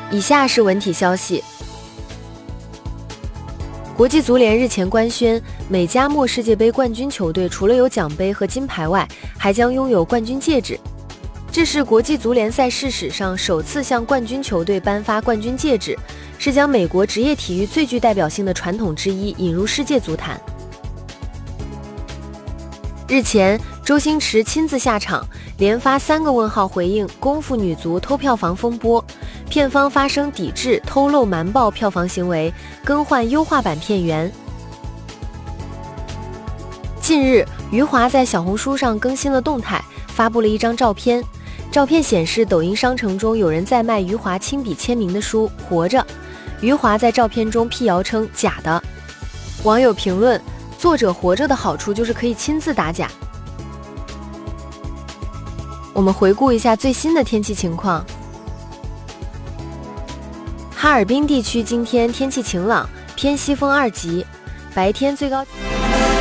以下是文体消息。国际足联日前官宣，每加墨世界杯冠军球队除了有奖杯和金牌外，还将拥有冠军戒指。这是国际足联赛事史上首次向冠军球队颁发冠军戒指，是将美国职业体育最具代表性的传统之一引入世界足坛。日前，周星驰亲自下场，连发3个问号回应功夫女足偷票房风波，片方发声抵制偷漏瞒报票房行为，更换优化版片源。近日，余华在小红书上更新了动态，发布了一张照片。照片显示，抖音商城中有人在卖余华亲笔签名的书《活着》，余华在照片中辟谣称假的。网友评论：作者活着的好处就是可以亲自打假。我们回顾一下最新的天气情况。哈尔滨地区今天天气晴朗，偏西风2级，白天最高。